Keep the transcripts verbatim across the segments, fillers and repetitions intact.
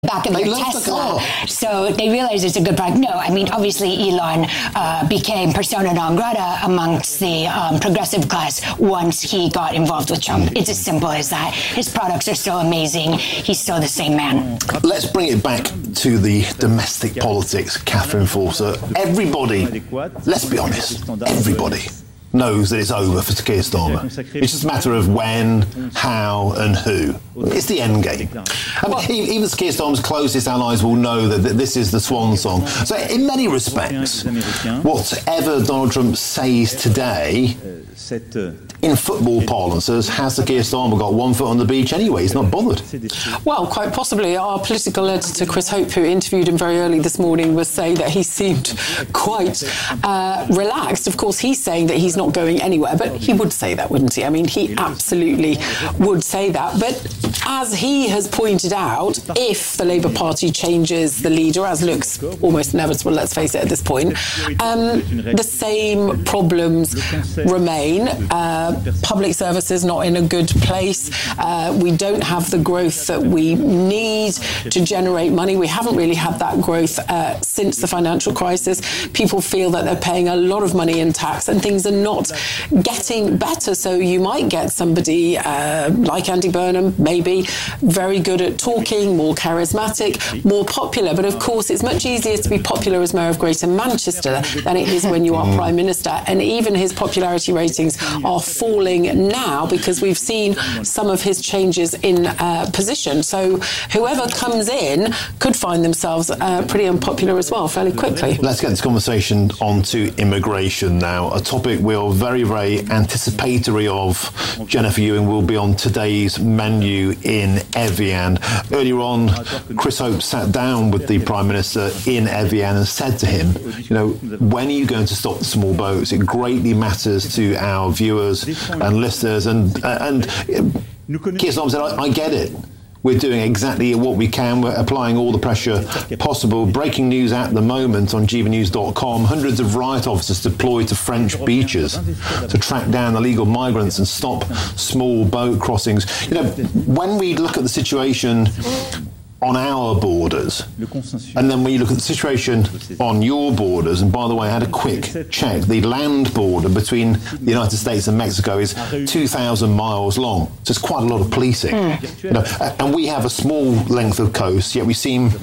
back of they your love Tesla. The car. So they realize it's a good product. No, I mean, obviously Elon uh, became persona non grata amongst the um, progressive class once he got involved with Trump. It's as simple as that. His products are still amazing. He's still the same man. Let's bring it back to the domestic politics, Catherine Forster. Everybody, let's be honest, everybody knows that it's over for Keir Starmer. It's just a matter of when, how and who. It's the end game. I mean, even Keir Starmer's closest allies will know that this is the swan song. So in many respects, whatever Donald Trump says today, in football parlances, has the Keir Starmer got one foot on the beach anyway? He's not bothered. Well, quite possibly. Our political editor, Chris Hope, who interviewed him very early this morning, was saying that he seemed quite uh, relaxed. Of course, he's saying that he's not going anywhere, but he would say that, wouldn't he? I mean, he absolutely would say that. But as he has pointed out, if the Labour Party changes the leader, as looks almost inevitable, let's face it, at this point, um, the same problems remain. Uh, public services not in a good place. Uh, we don't have the growth that we need to generate money. We haven't really had that growth uh, since the financial crisis. People feel that they're paying a lot of money in tax and things are not getting better. So you might get somebody uh, like Andy Burnham, maybe very good at talking, more charismatic, more popular. But of course, it's much easier to be popular as Mayor of Greater Manchester than it is when you are Prime Minister. And even his popularity ratings are falling now because we've seen some of his changes in uh, position. So whoever comes in could find themselves uh, pretty unpopular as well fairly quickly. Let's get this conversation on to immigration now, a topic we're very, very anticipatory of. Jennifer Ewing will be on today's menu in Evian. Earlier on, Chris Hope sat down with the Prime Minister in Evian and said to him, you know, when are you going to stop the small boats? It greatly matters to our viewers and listeners, and uh, and Keir Starmer said, I, I get it. We're doing exactly what we can. We're applying all the pressure possible. Breaking news at the moment on G V news dot com. Hundreds of riot officers deployed to French beaches to track down illegal migrants and stop small boat crossings. You know, when we look at the situation on our borders, and then when you look at the situation on your borders, and by the way, I had a quick check, the land border between the United States and Mexico is two thousand miles long, so it's quite a lot of policing. Mm. You know, and we have a small length of coast, yet we seem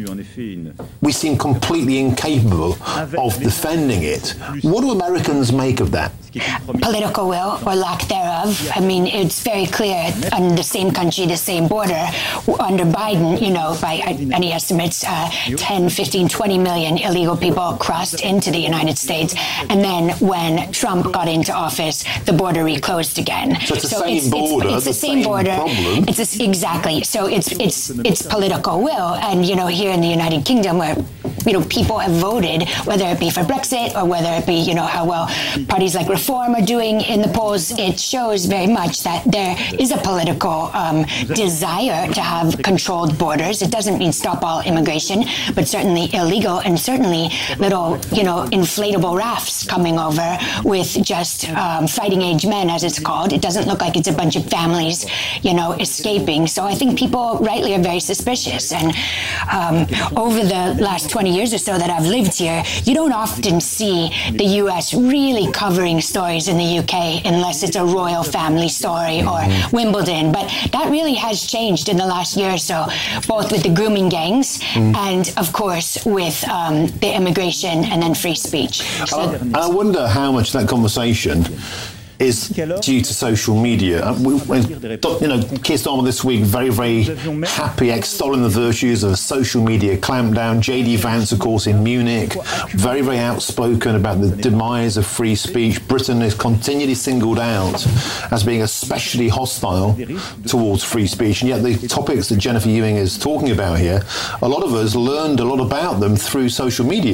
we seem completely incapable of defending it. What do Americans make of that? Political will or lack thereof. I mean, it's very clear on the same country, the same border. Under Biden, you know, by any estimates, uh, ten, fifteen, twenty million illegal people crossed into the United States. And then when Trump got into office, the border reclosed again. So it's the so same it's, border, it's, it's the, the same, same border. Problem. It's a, exactly. So it's it's it's political will. And, you know, here in the United Kingdom, where, you know, people have voted, whether it be for Brexit or whether it be, you know, how well parties like Reform are doing in the polls, it shows very much that there is a political um, desire to have controlled borders. It doesn't mean stop all immigration, but certainly illegal, and certainly little, you know, inflatable rafts coming over with just um, fighting age men, as it's called. It doesn't look like it's a bunch of families, you know, escaping. So I think people rightly are very suspicious. And um, over the last twenty years or so that I've lived here, you don't often see the U S really covering stories in the U K unless it's a royal family story or Wimbledon. But that really has changed in the last year or so, both with the grooming gangs mm. and, of course, with um, the immigration and then free speech. So I, I wonder how much that conversation is due to social media. Uh, we, you know, Keir Starmer this week, very, very happy, extolling the virtues of a social media clampdown. J D Vance, of course, in Munich, very, very outspoken about the demise of free speech. Britain is continually singled out as being especially hostile towards free speech. And yet the topics that Jennifer Ewing is talking about here, a lot of us learned a lot about them through social media.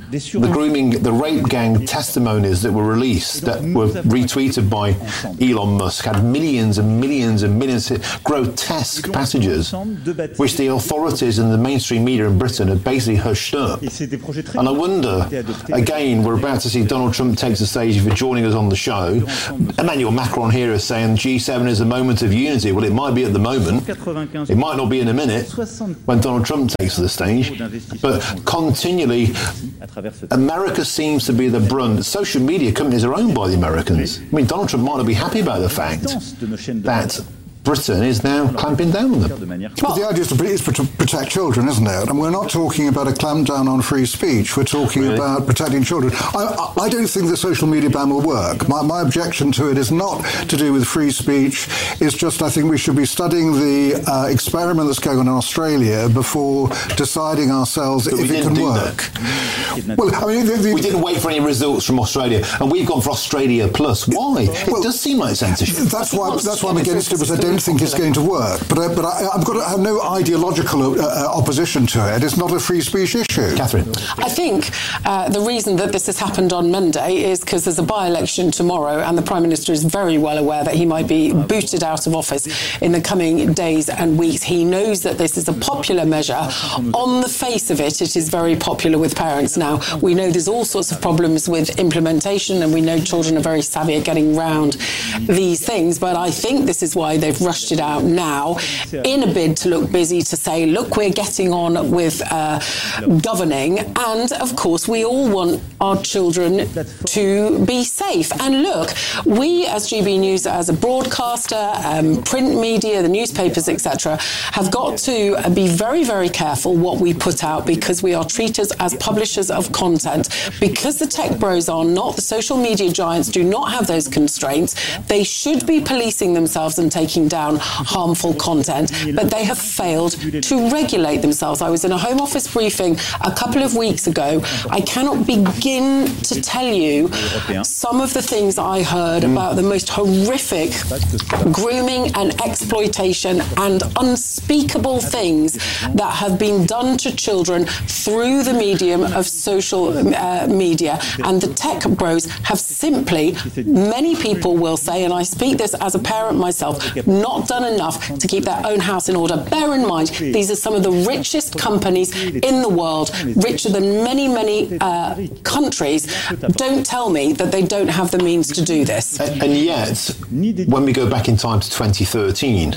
the grooming, the rape gang testimonies that were released, that were retweeted by Elon Musk, had millions and millions and millions of grotesque passages which the authorities and the mainstream media in Britain had basically hushed up. And I wonder, again, we're about to see Donald Trump take the stage for joining us on the show. Emmanuel Macron here is saying G seven is a moment of unity. Well, it might be at the moment. It might not be in a minute when Donald Trump takes the stage. But continually, America seems to be the brunt. Social media companies are owned by the Americans. I mean, Donald Trump might not be happy about the fact that Britain is now clamping down on them. Well, the idea is to, is to protect children, isn't it? And we're not talking about a clampdown on free speech. We're talking really? about protecting children. I, I don't think the social media ban will work. My, my objection to it is not to do with free speech. It's just I think we should be studying the uh, experiment that's going on in Australia before deciding ourselves but if it can work. That. Well, I mean, the, the, we didn't wait for any results from Australia, and we've gone for Australia Plus. Why? Well, it does seem like censorship. That's why. That's why I'm against it. Because I don't think it's going to work. But I, but I, I've got to have no ideological uh, opposition to it. It's not a free speech issue. Catherine, I think uh, the reason that this has happened on Monday is because there's a by-election tomorrow, and the Prime Minister is very well aware that he might be booted out of office in the coming days and weeks. He knows that this is a popular measure. On the face of it, it is very popular with parents now. We know there's all sorts of problems with implementation, and we know children are very savvy at getting round these things. But I think this is why they've rushed it out now in a bid to look busy, to say, look, we're getting on with uh, governing. And, of course, we all want our children to be safe. And look, we as G B News, as a broadcaster, um, print media, the newspapers, et cetera, have got to be very, very careful what we put out, because we are treated as publishers of content. Because the tech bros are not, the social media giants do not have those constraints, they should be policing themselves and taking down harmful content, but they have failed to regulate themselves. I was in a Home Office briefing a couple of weeks ago. I cannot begin to tell you some of the things I heard about the most horrific grooming and exploitation and unspeakable things that have been done to children through the medium of social uh, media. And the tech bros have simply, many people will say, and I speak this as a parent myself, not done enough to keep their own house in order. Bear in mind, these are some of the richest companies in the world, richer than many, many uh, countries. Don't tell me that they don't have the means to do this. And, and yet, when we go back in time to twenty thirteen,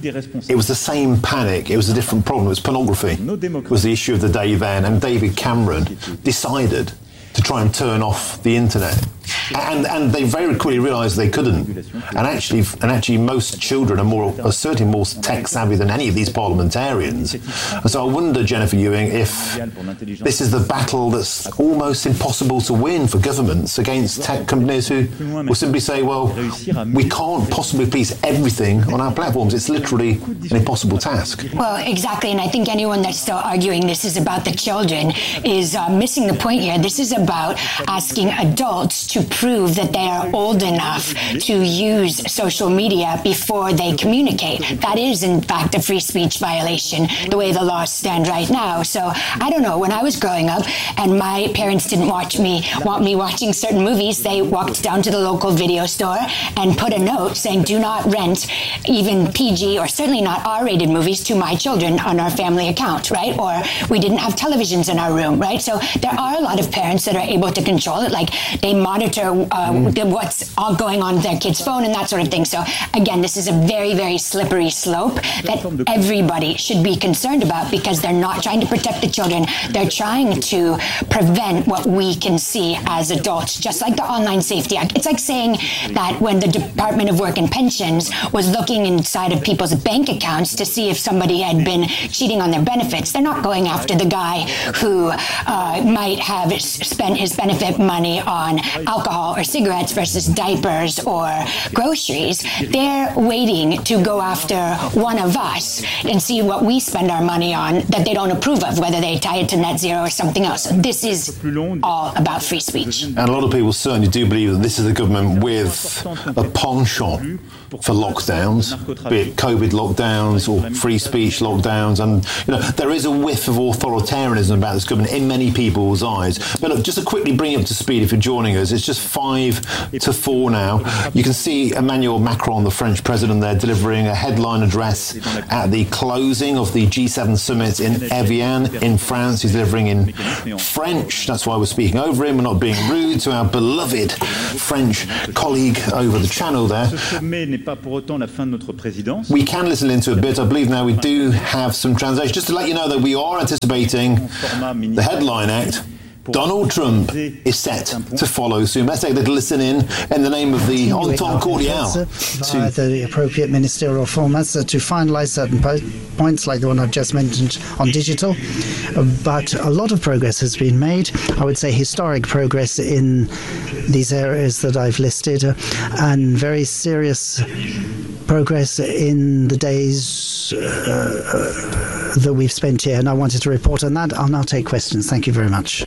it was the same panic. It was a different problem. It was pornography. It was the issue of the day then, and David Cameron decided to try and turn off the internet. And and they very quickly realised they couldn't. And actually, and actually, most children are more, are certainly more tech savvy than any of these parliamentarians. And so I wonder, Jennifer Ewing, if this is the battle that's almost impossible to win for governments against tech companies who will simply say, well, we can't possibly police everything on our platforms. It's literally an impossible task. Well, exactly. And I think anyone that's still arguing this is about the children is uh, missing the point here. This is about asking adults to prove that they are old enough to use social media before they communicate. That is, in fact, a free speech violation, the way the laws stand right now. So I don't know. When I was growing up and my parents didn't watch me, want me watching certain movies, they walked down to the local video store and put a note saying, do not rent even P G or certainly not R-rated movies to my children on our family account, right? Or we didn't have televisions in our room, right? So there are a lot of parents that are able to control it, like they monitor uh, mm. what's all going on their kid's phone and that sort of thing. So again, this is a very, very slippery slope that everybody should be concerned about, because they're not trying to protect the children. They're trying to prevent what we can see as adults, just like the Online Safety Act. It's like saying that when the Department of Work and Pensions was looking inside of people's bank accounts to see if somebody had been cheating on their benefits, they're not going after the guy who uh, might have spent his benefit money on alcohol or cigarettes versus diapers or groceries. They're waiting to go after one of us and see what we spend our money on that they don't approve of, whether they tie it to net zero or something else. This is all about free speech. And a lot of people certainly do believe that this is a government with a penchant for lockdowns, be it COVID lockdowns or free speech lockdowns. And, you know, there is a whiff of authoritarianism about this government in many people's eyes. But look, just to quickly bring you up to speed, if you're joining us, it's just five to four now. You can see Emmanuel Macron, the French president, there delivering a headline address at the closing of the G seven summit in Evian in France. He's delivering in French. That's why we're speaking over him. We're not being rude to our beloved French colleague over the channel there. We can listen into a bit. I believe now we do have some translation. Just to let you know that we are anticipating the headline act. Donald Trump is set to follow soon. Let's take a little listen in in the name of the Entente Cordiale. Via the appropriate ministerial formats uh, to finalise certain po points like the one I've just mentioned on digital. Uh, but a lot of progress has been made. I would say historic progress in these areas that I've listed, uh, and very serious progress in the days uh, that we've spent here. And I wanted to report on that. I'll now take questions. Thank you very much.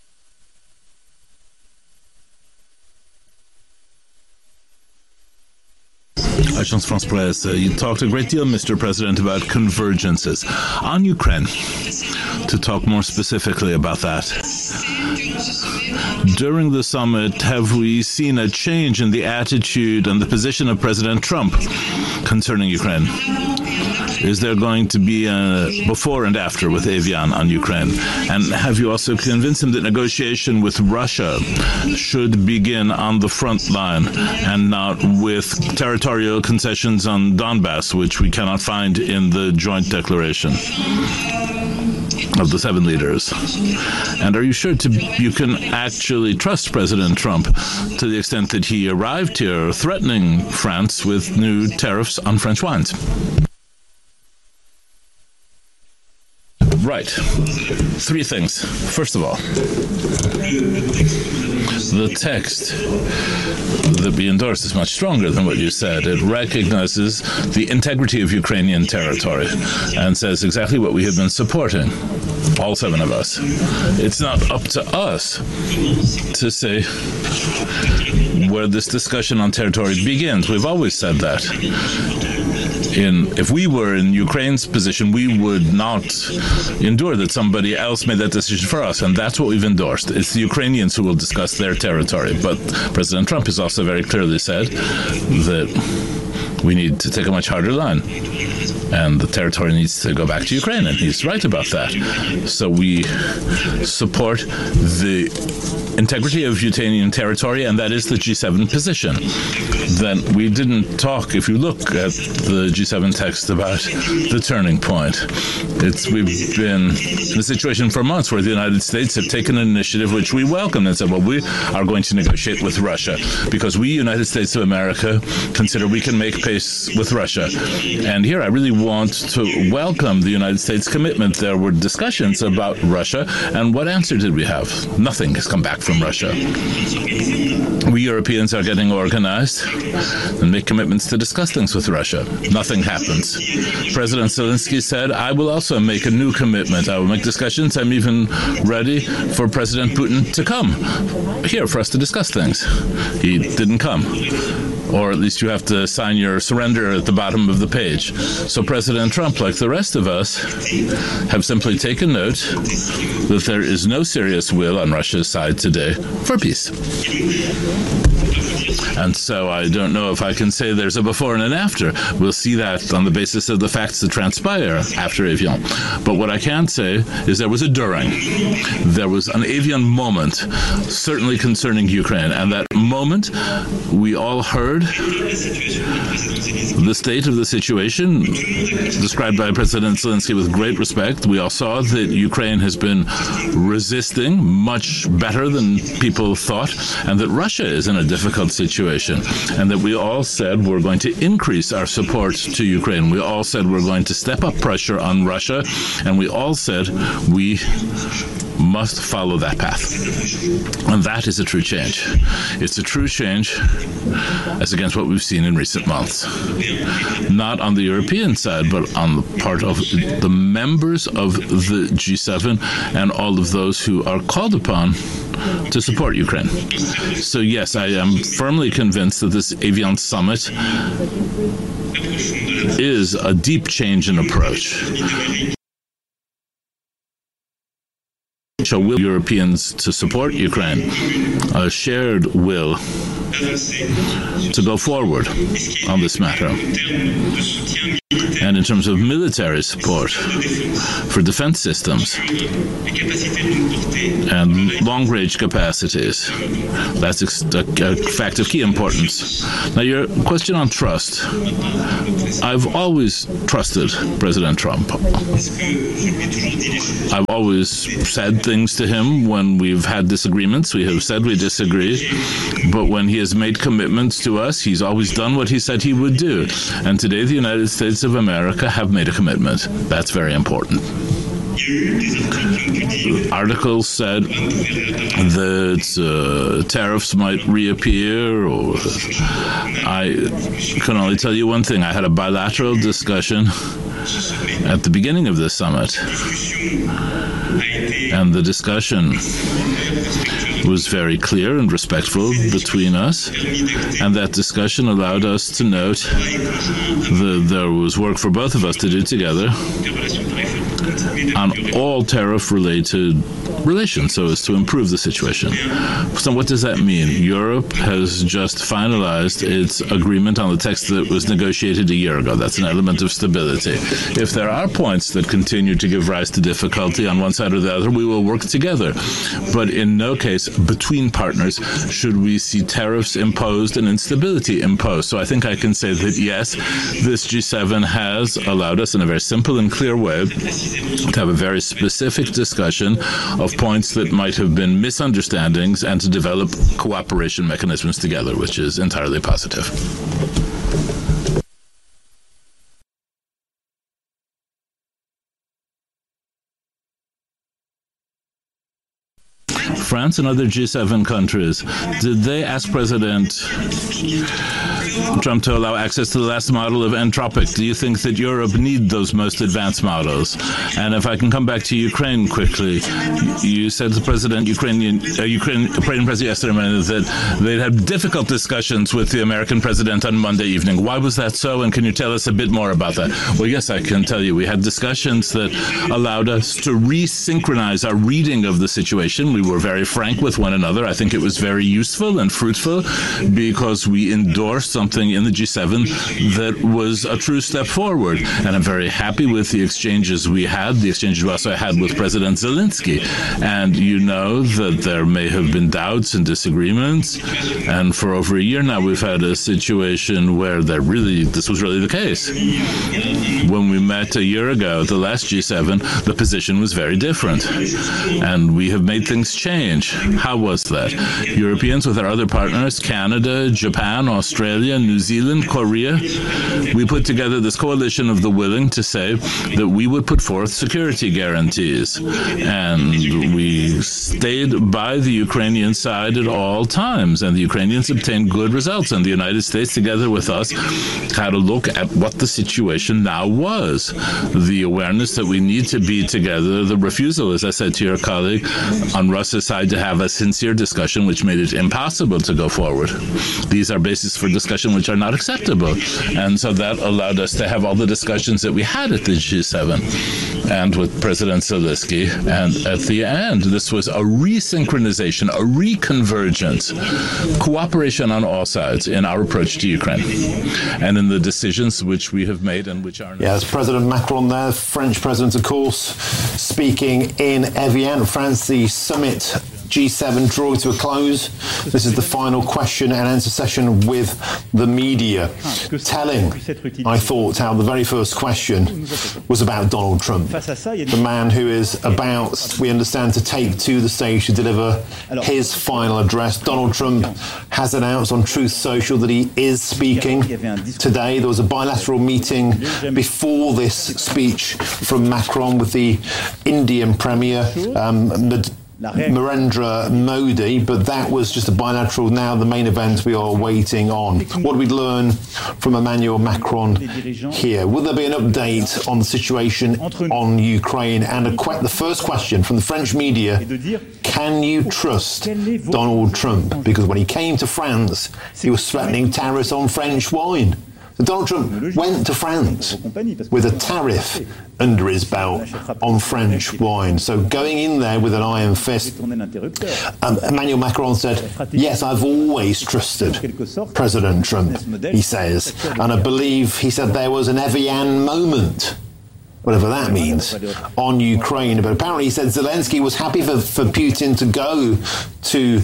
Agence France Presse, uh, you talked a great deal, Mister President, about convergences. On Ukraine, to talk more specifically about that, during the summit, have we seen a change in the attitude and the position of President Trump concerning Ukraine? Is there going to be a before and after with Evian on Ukraine? And have you also convinced him that negotiation with Russia should begin on the front line and not with territorial concessions on Donbass, which we cannot find in the joint declaration of the seven leaders? And are you sure to, you can actually trust President Trump to the extent that he arrived here threatening France with new tariffs on French wines? Right. Three things. First of all, the text that we endorse is much stronger than what you said. It recognizes the integrity of Ukrainian territory and says exactly what we have been supporting, all seven of us. It's not up to us to say where this discussion on territory begins. We've always said that. In, if we were in Ukraine's position, we would not endure that somebody else made that decision for us, and that's what we've endorsed. It's the Ukrainians who will discuss their territory. But President Trump has also very clearly said that we need to take a much harder line, and the territory needs to go back to Ukraine, and he's right about that. So we support the integrity of Ukrainian territory, and that is the G seven position. Then we didn't talk, if you look at the G seven text, about the turning point. It's we've been in a situation for months where the United States have taken an initiative which we welcome and said, well, we are going to negotiate with Russia because we, United States of America, consider we can make pace with Russia. And here I really want to welcome the United States commitment. There were discussions about Russia, and what answer did we have? Nothing has come back from Russia. We Europeans are getting organized and make commitments to discuss things with Russia. Nothing happens. President Zelensky said, I will also make a new commitment. I will make discussions. I'm even ready for President Putin to come here for us to discuss things. He didn't come. Or at least you have to sign your surrender at the bottom of the page. So President Trump, like the rest of us, have simply taken note that there is no serious will on Russia's side today for peace. And so I don't know if I can say there's a before and an after. We'll see that on the basis of the facts that transpire after Evian. But what I can say is there was a during. There was an Evian moment, certainly concerning Ukraine. And that moment, we all heard the state of the situation described by President Zelensky with great respect. We all saw that Ukraine has been resisting much better than people thought, and that Russia is in a difficult situation, and that we all said we're going to increase our support to Ukraine. We all said we're going to step up pressure on Russia, and we all said we must follow that path. And that is a true change. It's a true change as against what we've seen in recent months. Not on the European side, but on the part of the members of the G seven and all of those who are called upon to support Ukraine. So yes, I am firmly convinced that this Evian summit is a deep change in approach. A will Europeans to support Ukraine, a shared will to go forward on this matter. And in terms of military support for defense systems and long-range capacities, that's a, a fact of key importance. Now, your question on trust. I've always trusted President Trump. I've always said things to him when we've had disagreements. We have said we disagree, but when he has made commitments to us, he's always done what he said he would do. And today, the United States of America have made a commitment. That's very important. Articles said that uh, tariffs might reappear, or I can only tell you one thing. I had a bilateral discussion at the beginning of this summit, and the discussion was very clear and respectful between us, and that discussion allowed us to note that there was work for both of us to do together on all tariff-related relations so as to improve the situation. So what does that mean? Europe has just finalized its agreement on the text that was negotiated a year ago. That's an element of stability. If there are points that continue to give rise to difficulty on one side or the other, we will work together. But in no case, between partners, should we see tariffs imposed and instability imposed. So I think I can say that yes, this G seven has allowed us in a very simple and clear way to have a very specific discussion of points that might have been misunderstandings and to develop cooperation mechanisms together, which is entirely positive. France and other G seven countries, did they ask President Trump to allow access to the last model of Anthropic? Do you think that Europe need those most advanced models? And if I can come back to Ukraine quickly, you said to President Ukrainian uh, Ukraine Ukrainian President yesterday that they'd had difficult discussions with the American president on Monday evening. Why was that so? And can you tell us a bit more about that? Well, yes, I can tell you. We had discussions that allowed us to resynchronize our reading of the situation. We were very frank with one another. I think it was very useful and fruitful because we endorsed something in the G seven that was a true step forward. And I'm very happy with the exchanges we had, the exchanges we also had with President Zelensky. And you know that there may have been doubts and disagreements. And for over a year now, we've had a situation where there really, this was really the case. When we met a year ago, the last G seven, the position was very different. And we have made things change. How was that? Europeans with our other partners, Canada, Japan, Australia, New Zealand, Korea, we put together this coalition of the willing to say that we would put forth security guarantees. And we stayed by the Ukrainian side at all times. And the Ukrainians obtained good results. And the United States, together with us, had a look at what the situation now was. The awareness that we need to be together, the refusal, as I said to your colleague, on Russia's side to have a sincere discussion, which made it impossible to go forward. These are bases for discussion which are not acceptable. And so that allowed us to have all the discussions that we had at the G seven and with President Zelensky. And at the end, this was a resynchronization, a reconvergence, cooperation on all sides in our approach to Ukraine and in the decisions which we have made and which are not. Yes, President Macron there, French president, of course, speaking in Evian, France, the summit G seven drawing to a close. This is the final question and answer session with the media. Telling, I thought, how the very first question was about Donald Trump, the man who is about, we understand, to take to the stage to deliver his final address. Donald Trump has announced on Truth Social that he is speaking today. There was a bilateral meeting before this speech from Macron with the Indian Premier, um, Narendra Modi, but that was just a bilateral. Now the main event we are waiting on. What do we learn from Emmanuel Macron here? Will there be an update on the situation on Ukraine? And a que- the first question from the French media, can you trust Donald Trump? Because when he came to France, he was threatening tariffs on French wine. So Donald Trump went to France with a tariff under his belt on French wine. So going in there with an iron fist, um, Emmanuel Macron said, yes, I've always trusted President Trump, he says. And I believe he said there was an Evian moment, whatever that means, on Ukraine. But apparently he said Zelensky was happy for, for Putin to go to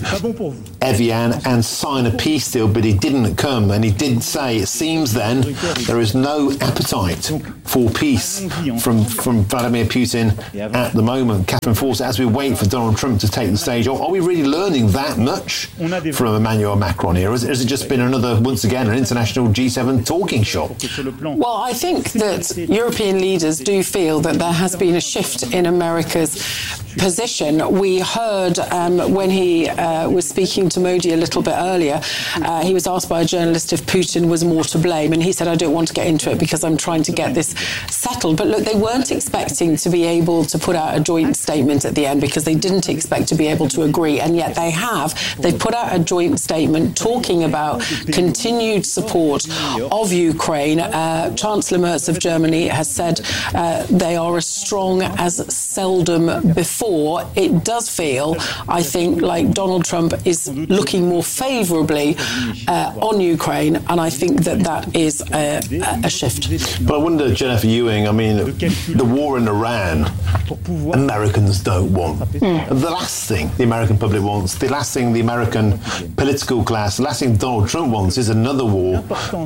Evian and sign a peace deal, but he didn't come. And he did say, it seems then there is no appetite for peace from, from Vladimir Putin at the moment. Catherine Fawcett, as we wait for Donald Trump to take the stage, are, are we really learning that much from Emmanuel Macron here? Or has, has it just been another, once again, an international G seven talking shop? Well, I think that European leaders do feel that there has been a shift in America's position. We heard um, when he uh, was speaking to Modi a little bit earlier, uh, he was asked by a journalist if Putin was more to blame, and he said, I don't want to get into it because I'm trying to get this settled. But look, they weren't expecting to be able to put out a joint statement at the end because they didn't expect to be able to agree, and yet they have. They've put out a joint statement talking about continued support of Ukraine. Uh, Chancellor Merz of Germany has said uh, they are as strong as seldom before. It does feel, I think, like Donald Trump is looking more favourably uh, on Ukraine, and I think that that is a, a shift. But I wonder, Jennifer Ewing, I mean, the war in Iran, Americans don't want. Mm. The last thing the American public wants, the last thing the American political class, the last thing Donald Trump wants is another war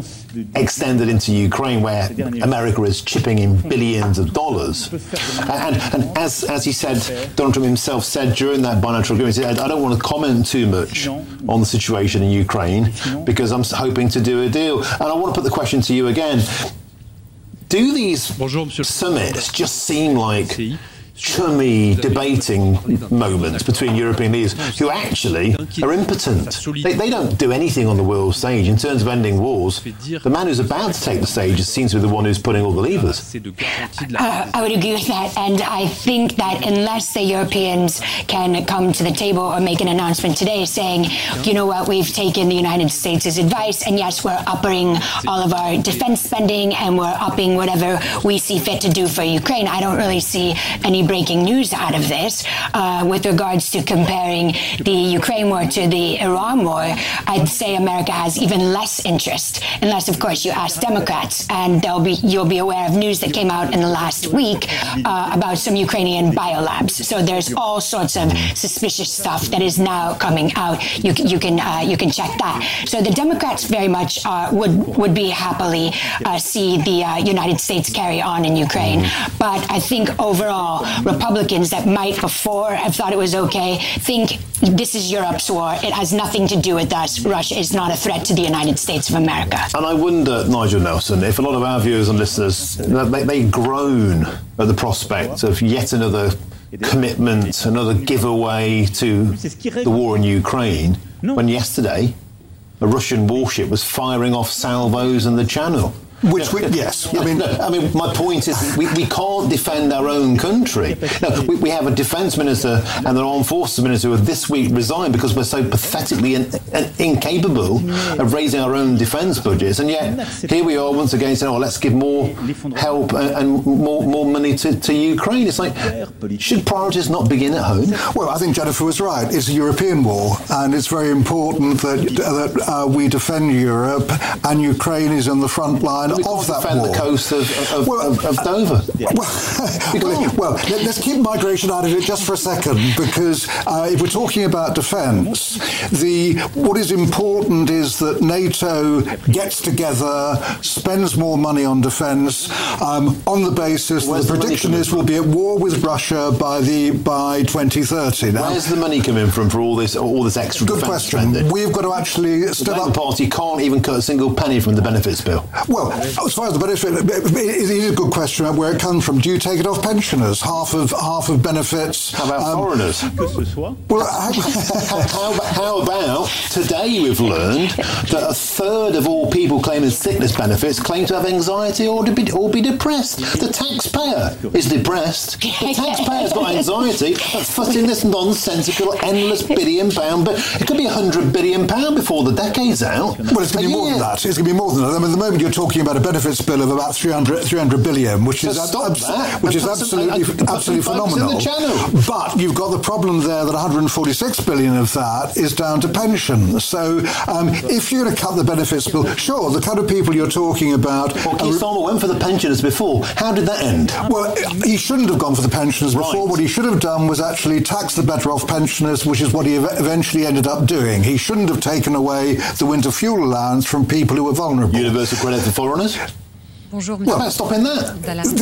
extended into Ukraine where America is chipping in billions of dollars. And, and as, as he said, Donald Trump himself said during that bilateral agreement, he said, I don't want to comment too much on the situation in Ukraine because I'm hoping to do a deal. And I want to put the question to you again. Do these summits just seem like chummy debating moments between European leaders who actually are impotent? They, they don't do anything on the world stage in terms of ending wars. The man who's about to take the stage seems to be the one who's putting all the levers. Uh, I would agree with that, and I think that unless the Europeans can come to the table or make an announcement today saying, you know what, we've taken the United States' advice, and yes, we're upping all of our defense spending and we're upping whatever we see fit to do for Ukraine, I don't really see any breaking news out of this. Uh, with regards to comparing the Ukraine war to the Iran war, I'd say America has even less interest, unless, of course, you ask Democrats. And they'll be, you'll be aware of news that came out in the last week uh, about some Ukrainian biolabs. So there's all sorts of suspicious stuff that is now coming out. You, you can uh, you can check that. So the Democrats very much uh, would would be happily uh, see the uh, United States carry on in Ukraine. But I think overall, Republicans that might before have thought it was okay think this is Europe's war. It has nothing to do with us. Russia is not a threat to the United States of America. And I wonder, Nigel Nelson, if a lot of our viewers and listeners, they, they groan at the prospect of yet another commitment, another giveaway to the war in Ukraine, when yesterday a Russian warship was firing off salvos in the Channel. Which, we, yes, I mean, I mean, my point is, we, we can't defend our own country. No, we, we have a defence minister and an armed forces minister who have this week resigned because we're so pathetically in, in, incapable of raising our own defence budgets, and yet here we are once again saying, "Oh, let's give more help and, and more more money to, to Ukraine." It's like, should priorities not begin at home? Well, I think Jennifer was right. It's a European war, and it's very important that that uh, we defend Europe, and Ukraine is on the front line. We of that defend war. the coast of, of, well, of, of Dover. Yeah. Well, well, let's keep migration out of it just for a second, because uh, if we're talking about defence, the what is important is that NATO gets together, spends more money on defence, um, on the basis that the prediction is we'll be at war with Russia by the by twenty thirty. Now, where's the money coming from for all this all this extra good defence question. spending? We've got to actually the still Labour up. Party can't even cut a single penny from the benefits bill. Well, as far as the benefit, it is a good question about where it comes from. Do you take it off pensioners? Half of half of benefits. How about um, foreigners? Well, how, how about today we've learned that a third of all people claiming sickness benefits claim to have anxiety or to be or be depressed. The taxpayer is depressed. The taxpayer's got anxiety. That's footing this nonsensical, endless billion pound. But it could be a hundred billion pound before the decade's out. Well, it's going to be more than that. It's going to be more than that. I mean, at the moment you're talking about a benefits bill of about three hundred, three hundred billion, which is so ab- that. which is absolutely some, absolutely phenomenal. But you've got the problem there that one hundred forty-six billion of that is down to pensions. So um, if you're going to cut the benefits bill, sure, the kind of people you're talking about. Well, Keir Starmer went for the pensioners before. How did that end? Well, he shouldn't have gone for the pensioners right. before. What he should have done was actually tax the better off pensioners, which is what he ev- eventually ended up doing. He shouldn't have taken away the winter fuel allowance from people who were vulnerable. Universal credit for foreigners? Bonjour, What about stopping that?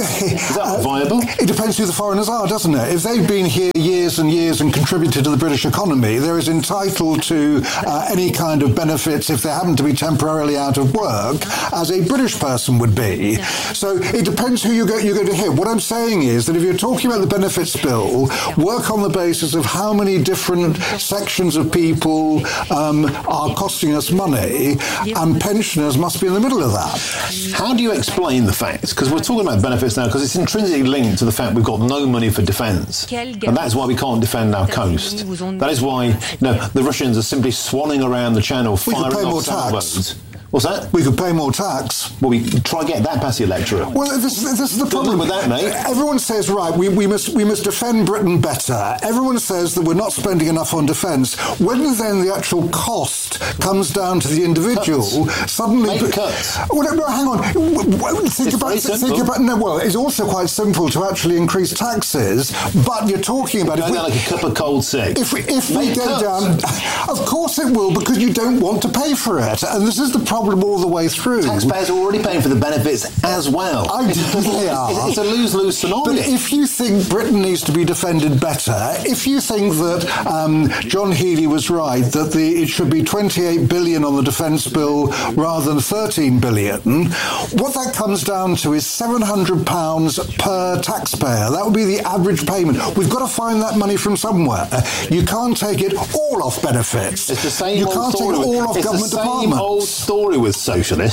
Is that viable? It depends who the foreigners are, doesn't it? If they've been here years and years and contributed to the British economy, they're as entitled to uh, any kind of benefits if they happen to be temporarily out of work as a British person would be. So it depends who you're going, you're going to hear. What I'm saying is that if you're talking about the benefits bill, work on the basis of how many different sections of people um, are costing us money, and pensioners must be in the middle of that. How do you explain the facts? Because we're talking about benefits now because it's intrinsically linked to the fact we've got no money for defence, and that's why we can't defend our coast. That is why, you know, the Russians are simply swanning around the channel, firing off sailboats. What's that? We could pay more tax. Well, we try to get that past the electorate. Well, this, this is the problem with that, mate. Everyone says, right, we, we must we must defend Britain better. Everyone says that we're not spending enough on defence. When then the actual cost comes down to the individual, cuts. suddenly... Make cuts. Well, no, hang on. Think it's about, very simple. think about... No, well, it's also quite simple to actually increase taxes, but you're talking about... Go if we, down like a cup of cold sick. If we, if Make we go cuts. down... Of course it will, because you don't want to pay for it. And this is the problem all the way through. Taxpayers are already paying for the benefits as well. I it's, they are. It's, it's a lose-lose scenario. But if you think Britain needs to be defended better, if you think that um, John Healey was right, that the, it should be twenty-eight billion on the defence bill rather than thirteen billion, what that comes down to is seven hundred pounds per taxpayer. That would be the average payment. We've got to find that money from somewhere. You can't take it all off benefits. It's the same you old can't story take it all with, off it's government the same departments. old story with socialists.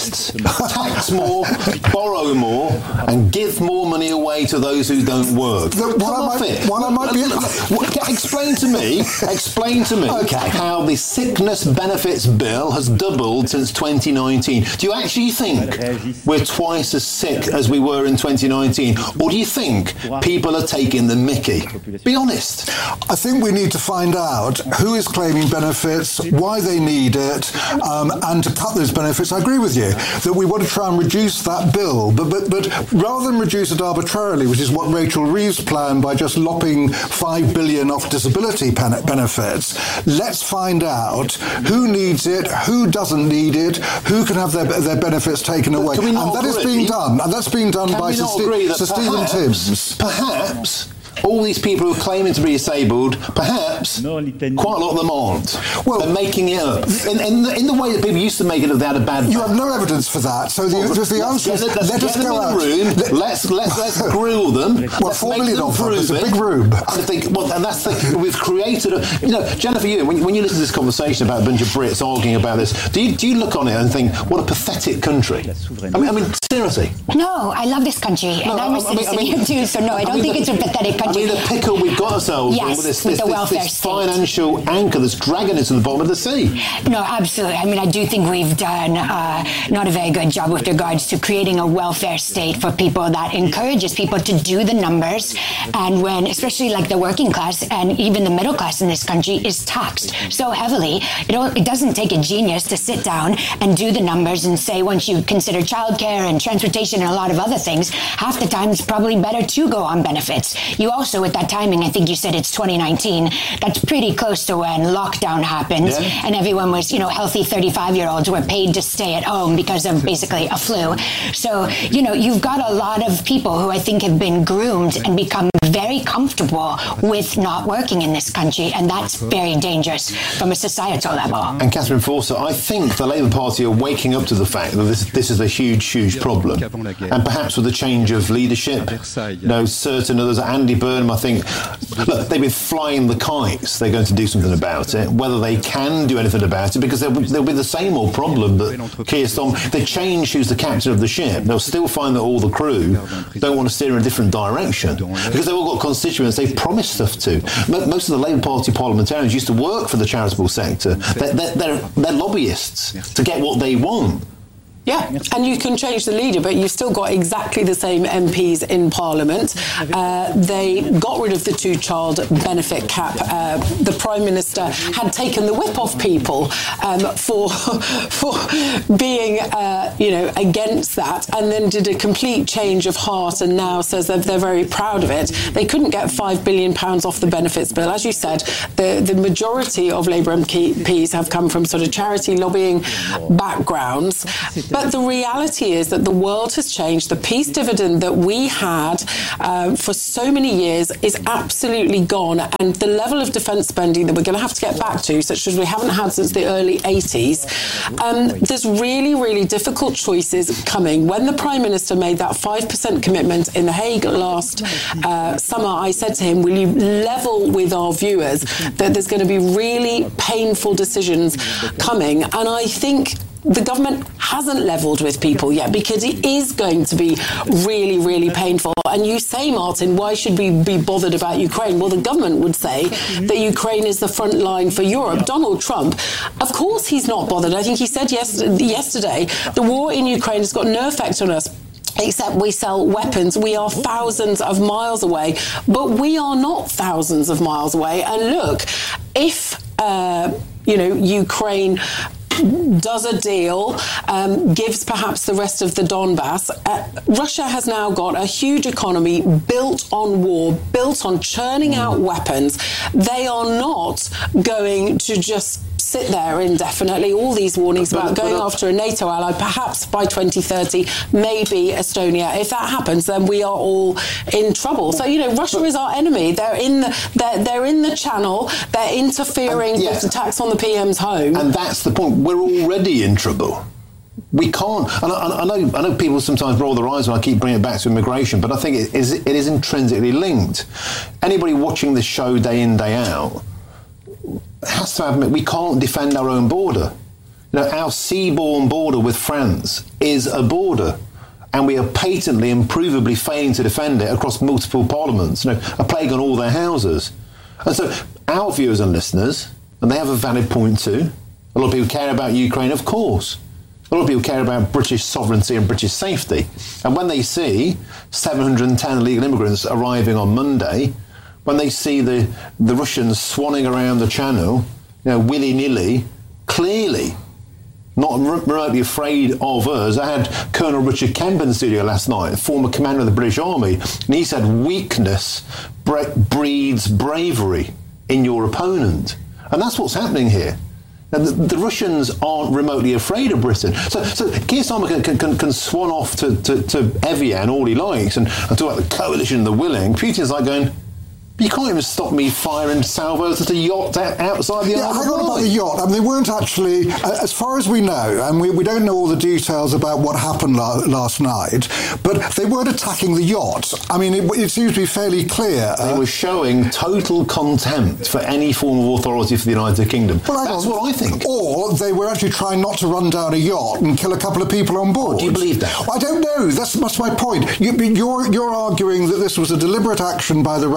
Tax more, borrow more, and give more money away to those who don't work. The, Come while off I might, it. while I might be... Explain to me, explain to me okay. how the sickness benefits bill has doubled since twenty nineteen. Do you actually think we're twice as sick as we were in twenty nineteen? Or do you think people are taking the mickey? Be honest. I think we need to find out who is claiming benefits, why they need it, um, and to cut those benefits. I agree with you that we want to try and reduce that bill, but, but, but rather than reduce it arbitrarily, which is what Rachel Reeves planned by just lopping five billion off disability pen- benefits, let's find out who needs it, who doesn't need it, who can have their, their benefits taken But away. And that agree? is being done. And that's being done Can by Sir, St- Sir Stephen Timms. Perhaps all these people who are claiming to be disabled, perhaps quite a lot of them aren't. Well, they're making it up in, in, the, in the way that people used to make it if they had a bad. You have no evidence for that. So the, well, the answer is let's let get us them go in out. the room. Let, let's let's let's grill them. Well, let's four make million them of them. prove It's a it. big room. And I think, well, and that's the we've created. A, you know, Jennifer, you when, when you listen to this conversation about a bunch of Brits arguing about this, do you do you look on it and think what a pathetic country? I mean, I mean, seriously. No, I love this country, No, and I'm I a mean- citizen I mean- here too. So no, I don't I mean, think the- it's a pathetic country. I mean, the pickle we've got ourselves Yes, in with this, with this, the this, welfare this state. financial anchor that's dragging us to the bottom of the sea. No, absolutely. I mean, I do think we've done uh, not a very good job with regards to creating a welfare state for people that encourages people to do the numbers. And when, especially like the working class and even the middle class in this country is taxed so heavily, it, don't, it doesn't take a genius to sit down and do the numbers and say, once you consider childcare and transportation and a lot of other things, half the time it's probably better to go on benefits. You also, with that timing, I think you said it's twenty nineteen, that's pretty close to when lockdown happened, yeah. and everyone was, you know, healthy thirty-five-year-olds were paid to stay at home because of basically a flu. So, you know, you've got a lot of people who I think have been groomed and become very comfortable with not working in this country, and that's very dangerous from a societal level. And Catherine Forster, I think the Labour Party are waking up to the fact that this, this is a huge, huge problem. And perhaps with the change of leadership, you know, certain others, Andy Burnham, I think, look, they've been flying the kites. They're going to do something about it. Whether they can do anything about it, because there'll, there'll be the same old problem that Keir Starmer, they change who's the captain of the ship. They'll still find that all the crew don't want to steer in a different direction because they've all got constituents they've promised stuff to. Most of the Labour Party parliamentarians used to work for the charitable sector. They're, they're, they're, they're lobbyists to get what they want. Yeah, and you can change the leader, but you've still got exactly the same M Ps in Parliament. Uh, they got rid of the two-child benefit cap. Uh, the Prime Minister had taken the whip off people um, for for being, uh, you know, against that, and then did a complete change of heart, and now says that they're very proud of it. They couldn't get five billion pounds off the benefits bill. As you said, the, the majority of Labour M Ps have come from sort of charity lobbying backgrounds. But the reality is that the world has changed. The peace dividend that we had um, for so many years is absolutely gone. And the level of defence spending that we're going to have to get back to, such as we haven't had since the early eighties, um, there's really, really difficult choices coming. When the Prime Minister made that five percent commitment in The Hague last uh, summer, I said to him, will you level with our viewers that there's going to be really painful decisions coming? And I think the government hasn't levelled with people yet because it is going to be really, really painful. And you say, Martin, why should we be bothered about Ukraine? Well, the government would say that Ukraine is the front line for Europe. Donald Trump, of course he's not bothered. I think he said yes, yesterday, the war in Ukraine has got no effect on us. Except we sell weapons. We are thousands of miles away, but we are not thousands of miles away. And look, if, uh, you know, Ukraine does a deal, um, gives perhaps the rest of the Donbass. Uh, Russia has now got a huge economy built on war, built on churning out weapons. They are not going to just sit there indefinitely. All these warnings but, about but, going but, after a NATO ally, perhaps by twenty thirty, maybe Estonia. If that happens, then we are all in trouble. So, you know, Russia is our enemy. They're in the they're, they're in the channel. They're interfering yeah. with attacks on the P M's home. And that's the point. We're already in trouble. We can't. And I, I know. I know people sometimes roll their eyes when I keep bringing it back to immigration, but I think it is. It is intrinsically linked. Anybody watching this show day in, day out has to admit we can't defend our own border. You know, our seaborne border with France is a border, and we are patently and provably failing to defend it across multiple parliaments. You know, a plague on all their houses. And so our viewers and listeners, and they have a valid point too. A lot of people care about Ukraine, of course. A lot of people care about British sovereignty and British safety. And when they see seven hundred ten illegal immigrants arriving on Monday, when they see the, the Russians swanning around the channel, you know, willy-nilly, clearly not remotely afraid of us. I had Colonel Richard Kemp in the studio last night, former commander of the British Army, and he said weakness bre- breeds bravery in your opponent. And that's what's happening here. And the, the Russians aren't remotely afraid of Britain. So, so Keir Starmer can, can, can swan off to, to, to Evian all he likes and, and talk about the coalition and the willing. Putin's like going, but you can't even stop me firing salvos at a yacht outside the yeah, Isle of hang on about the yacht. I mean, they weren't actually, as far as we know, and we, we don't know all the details about what happened la- last night, but they weren't attacking the yacht. I mean, it, it seems to be fairly clear. They uh, were showing total contempt for any form of authority for the United Kingdom. Well, That's on. what I think. Or they were actually trying not to run down a yacht and kill a couple of people on board. Oh, do you believe that? I don't know. That's, that's my point. You, you're, you're arguing that this was a deliberate action by the Russians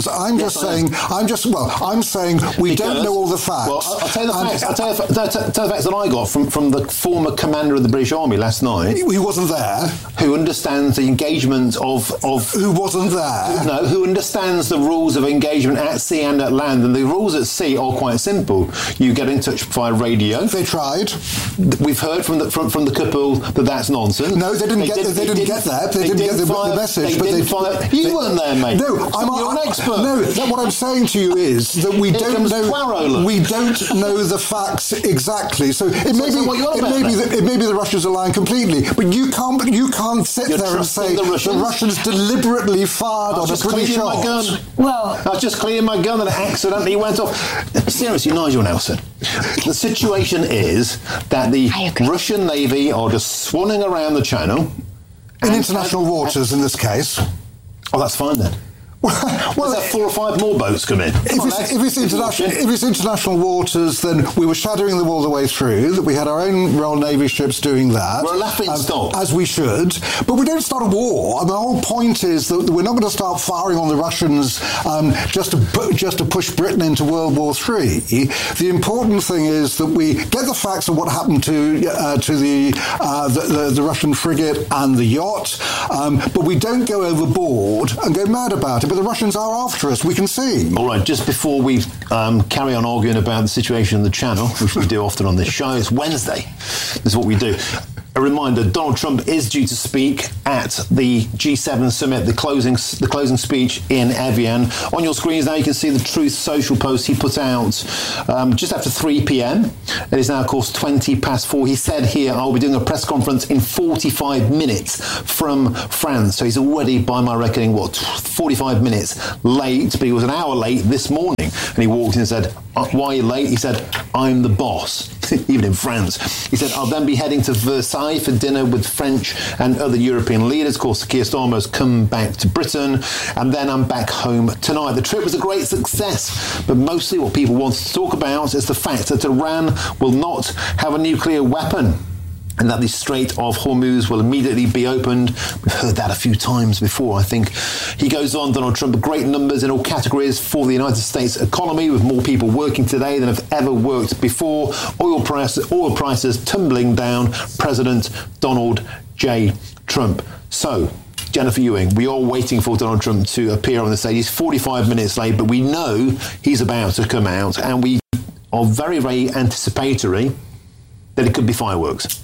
facts. I'm Yes, just I saying. am. I'm just well. I'm saying we Because, don't know all the facts. Well, I'll, I'll tell you the And- facts. I'll tell you the, fa- tell, tell you the facts that I got from, from the former commander of the British Army last night, He wasn't there. who understands the engagement of of Who wasn't there? no, who understands the rules of engagement at sea and at land. And the rules at sea are quite simple. You get in touch via radio. They tried. We've heard from the from, from the couple that that's nonsense. No, they didn't get. They, didn't get that. They, didn't, get the, fire, the message. They but didn't they, fire. You they, weren't there, mate. No, I'm You're an expert. No, that, what I'm saying to you is that we Here don't comes know. Poirot, look. We don't know the facts exactly. So it may so be. what you're It about may be. then? That, it may be the Russians are lying completely. But you can't. You can't sit You're there and trusting say the Russians? Russians deliberately fired I on was a just British cleaning my shot. gun. Well, I was just cleaning my gun and it accidentally went off. Seriously, Nigel Nelson, the situation is that the I agree. Russian Navy are just swanning around the channel. In and- international and- waters, in this case. Oh, that's fine then. Well, Well, there four or five more boats come in. Come If on, it's, lads. if, it's international, if it's international waters, then we were shadowing them all the way through. That we had our own Royal Navy ships doing that. We're a laughing um, stock. as we should. But we don't start a war. And the whole point is that we're not going to start firing on the Russians um, just to pu- just to push Britain into World War Three. The important thing is that we get the facts of what happened to uh, to the, uh, the, the the Russian frigate and the yacht, um, but we don't go overboard and go mad about it. But the Russians are after us. We can see. All right, just before we um, carry on arguing about the situation in the Channel, which we do often on this show, it's Wednesday. This is what we do. A reminder, Donald Trump is due to speak at the G seven summit, the closing the closing speech in Evian. On your screens now you can see the Truth Social post he put out um, just after three p.m. It is now, of course, twenty past four. He said here, I'll be doing a press conference in forty-five minutes from France. So he's already, by my reckoning, what, forty-five minutes late, but he was an hour late this morning. And he walked in and said, why are you late? He said, I'm the boss, even in France. He said, I'll then be heading to Versailles for dinner with French and other European leaders. Of course, Keir Starmer has come back to Britain, and then I'm back home tonight. The trip was a great success, but mostly what people want to talk about is the fact that Iran will not have a nuclear weapon, and that the Strait of Hormuz will immediately be opened. We've heard that a few times before, I think. He goes on, Donald Trump, great numbers in all categories for the United States economy, with more people working today than have ever worked before. Oil prices, oil prices tumbling down. President Donald J. Trump. So, Jennifer Ewing, we are waiting for Donald Trump to appear on the stage. He's forty-five minutes late, but we know he's about to come out, and we are very, very anticipatory that it could be fireworks.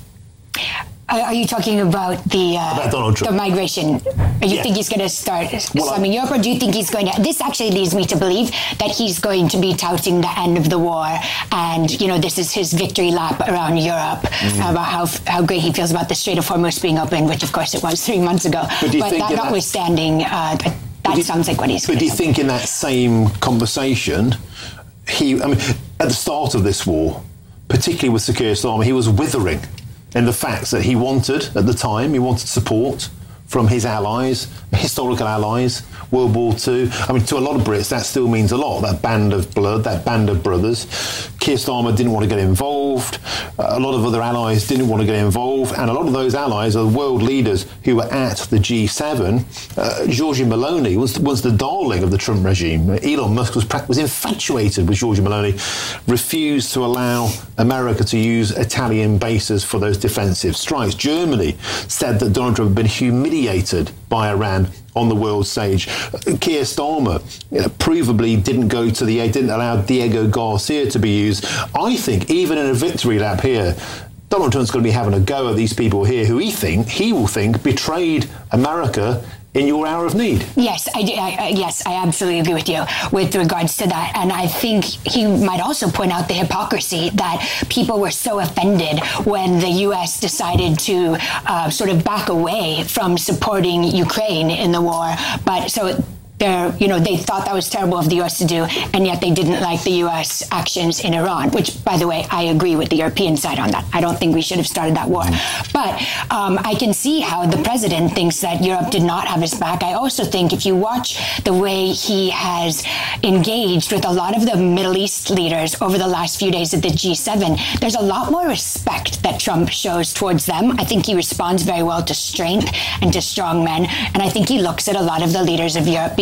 Are you talking about the uh, About Donald Trump. the migration? Do you Yeah. think he's going to start Well, slamming Europe, or do you think he's going to? This actually leads me to believe that he's going to be touting the end of the war, and you know, this is his victory lap around Europe Mm-hmm. about how how great he feels about the Strait of Hormuz being open, which of course it was three months ago. But do you think that in that- notwithstanding, uh, that, that do you- sounds like what he's. But gonna do you do. think in that same conversation, he, I mean, at the start of this war, particularly with Sir Keir Starmer, he was withering in the fact that he wanted, at the time, he wanted support from his allies, historical allies, World War Two. I mean, to a lot of Brits, that still means a lot, that band of blood, that band of brothers. Keir Starmer didn't want to get involved. Uh, a lot of other allies didn't want to get involved. And a lot of those allies are the world leaders who were at the G seven. Uh, Giorgia Meloni was, was the darling of the Trump regime. Elon Musk was, was infatuated with Giorgia Meloni, refused to allow America to use Italian bases for those defensive strikes. Germany said that Donald Trump had been humiliated by Iran on the world stage. Keir Starmer, you know, provably didn't go to the didn't allow Diego Garcia to be used. I think even in a victory lap here, Donald Trump's going to be having a go at these people here who he think he will think betrayed America in your hour of need. Yes, I, do- I, I yes, I absolutely agree with you with regards to that. And I think he might also point out the hypocrisy that people were so offended when the U S decided to uh, sort of back away from supporting Ukraine in the war. But so they're, you know, they thought that was terrible of the U S to do, and yet they didn't like the U S actions in Iran, which, by the way, I agree with the European side on that. I don't think we should have started that war. But um, I can see how the president thinks that Europe did not have his back. I also think if you watch the way he has engaged with a lot of the Middle East leaders over the last few days at the G seven, there's a lot more respect that Trump shows towards them. I think he responds very well to strength and to strong men. And I think he looks at a lot of the leaders of Europe being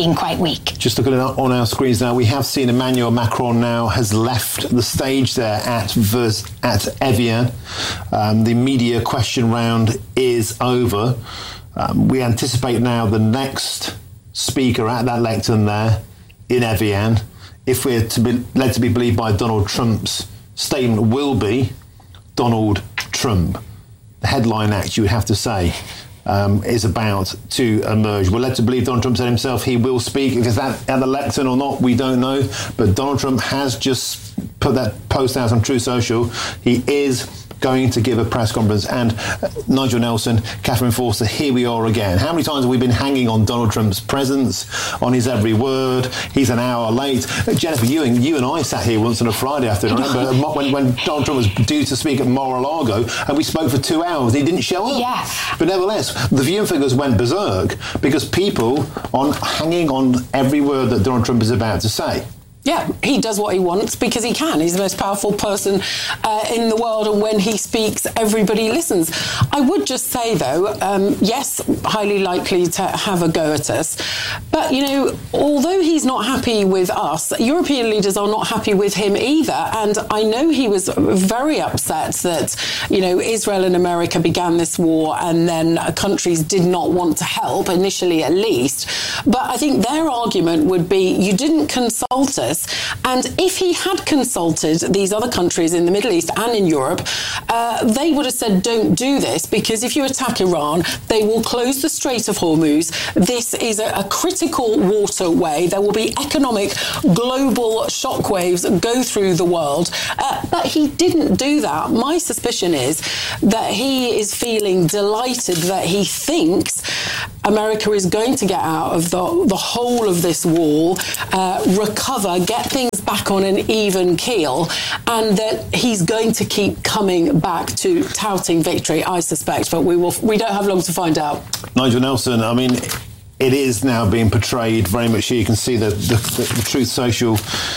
looking quite weak. Just looking at on our screens now, we have seen Emmanuel Macron now has left the stage there at Vers, at Evian. Um, the media question round is over. Um, we anticipate now the next speaker at that lectern there in Evian, if we're to be led to be believed by Donald Trump's statement, will be Donald Trump. The headline act, you would have to say, um, is about to emerge. We're led to believe Donald Trump said himself he will speak. If it's at, at the lectern or not, we don't know. But Donald Trump has just put that post out on Truth Social. He is going to give a press conference. And uh, Nigel Nelson, Catherine Forster, here we are again. How many times have we been hanging on Donald Trump's presence, on his every word? He's an hour late. Uh, Jennifer, you and, you and I sat here once on a Friday afternoon, remember, when, when Donald Trump was due to speak at Mar-a-Lago, and we spoke for two hours. He didn't show up. Yeah. But nevertheless, the viewing figures went berserk because people are hanging on every word that Donald Trump is about to say. Yeah, he does what he wants because he can. He's the most powerful person uh, in the world, and when he speaks, everybody listens. I would just say, though, um, yes, highly likely to have a go at us. But, you know, although he's not happy with us, European leaders are not happy with him either. And I know he was very upset that, you know, Israel and America began this war and then countries did not want to help, initially at least. But I think their argument would be, you didn't consult us. And if he had consulted these other countries in the Middle East and in Europe, uh, they would have said, don't do this, because if you attack Iran, they will close the Strait of Hormuz. This is a, a critical waterway. There will be economic global shockwaves go through the world. Uh, but he didn't do that. My suspicion is that he is feeling delighted that he thinks America is going to get out of the, the whole of this war, uh, recover, get things back on an even keel, and that he's going to keep coming back to touting victory, I suspect, but we will. We don't have long to find out. Nigel Nelson, I mean, it is now being portrayed very much here. You can see the, the, the, the Truth Social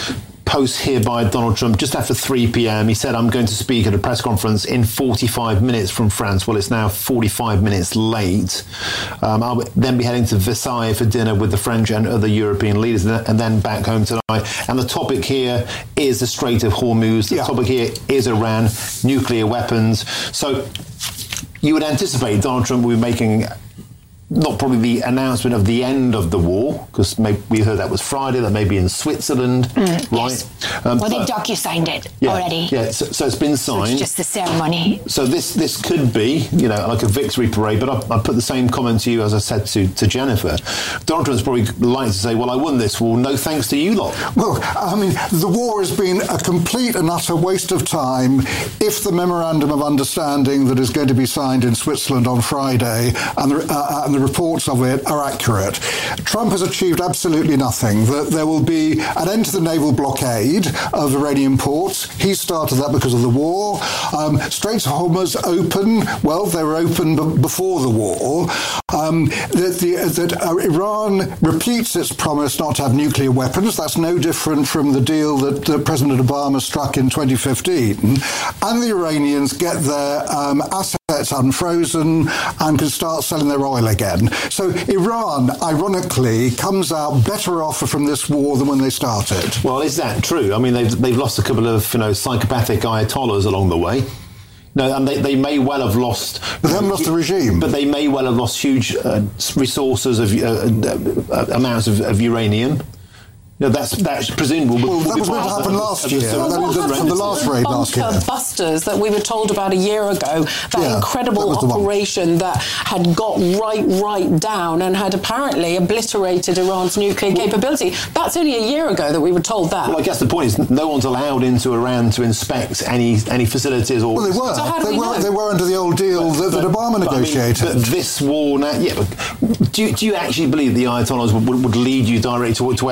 post here by Donald Trump just after three p.m. He said, I'm going to speak at a press conference in forty-five minutes from France. Well, it's now forty-five minutes late. Um, I'll then be heading to Versailles for dinner with the French and other European leaders, and then back home tonight. And the topic here is the Strait of Hormuz. The yeah. topic here is Iran, nuclear weapons. So you would anticipate Donald Trump will be making not probably the announcement of the end of the war, because we heard that was Friday, that may be in Switzerland, mm, right? Yes. Um, well, they docu-signed it yeah, already. Yeah, so, so it's been signed. So it's just the ceremony. So this this could be, you know, like a victory parade, but I, I put the same comment to you as I said to, to Jennifer. Donald Trump's probably like to say, well, I won this war, no thanks to you lot. Well, I mean, the war has been a complete and utter waste of time if the memorandum of understanding that is going to be signed in Switzerland on Friday and the, uh, and the reports of it are accurate. Trump has achieved absolutely nothing. That there will be an end to the naval blockade of Iranian ports. He started that because of the war. Um, Straits of Hormuz open. Well, they were open b- before the war. Um, that the, that uh, Iran repeats its promise not to have nuclear weapons. That's no different from the deal that uh, President Obama struck in twenty fifteen. And the Iranians get their um, assets unfrozen and can start selling their oil again. So Iran, ironically, comes out better off from this war than when they started. Well, is that true? I mean, they've they've lost a couple of, you know, psychopathic ayatollahs along the way. No, and they, they may well have lost... But they haven't lost the regime. But they may well have lost huge uh, resources of uh, uh, amounts of, of uranium. No, that's that's presumable. Well, that was what happened last year. That was from the last raid last year. Bunker busters that we were told about a year ago, that yeah, incredible that operation that had got right, right down and had apparently obliterated Iran's nuclear well, capability. That's only a year ago that we were told that. Well, I guess the point is no one's allowed into Iran to inspect any any facilities or... Well, they were. So they, we were they were under the old deal but, that, but, that Obama but, negotiated. I mean, but this war now... Yeah, but do, do you actually believe the Ayatollahs would, would lead you directly to, to where all these things